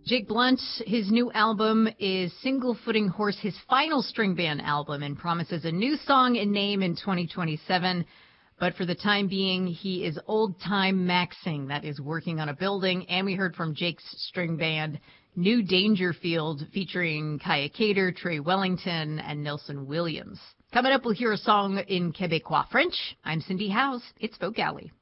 Jake Blunt, his new album is Single Footing Horse, his final string band album, and promises a new song and name in 2027. But for the time being, he is old-time maxing, that is working on a building. And we heard from Jake's string band, New Dangerfield, featuring Kaya Cater, Trey Wellington, and Nelson Williams. Coming up, we'll hear a song in Quebecois French. I'm Cindy House. It's Folk Alley.